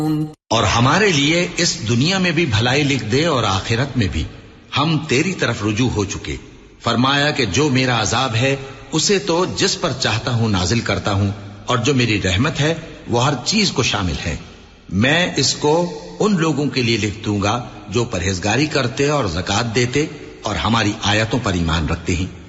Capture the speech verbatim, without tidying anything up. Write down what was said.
और हमारे लिए इस दुनिया में भी भलाई लिख दे और आखिरत में भी। हम तेरी तरफ रुजू हो चुके। फरमाया कि जो मेरा अजाब है उसे तो जिस पर चाहता हूं नाजिल करता हूं, और जो मेरी रहमत है वो हर चीज को शामिल है। मैं इसको उन लोगों के लिए लिख दूंगा जो परहेजगारी करते और ज़कात देते और हमारी आयतों पर ईमान रखते हैं।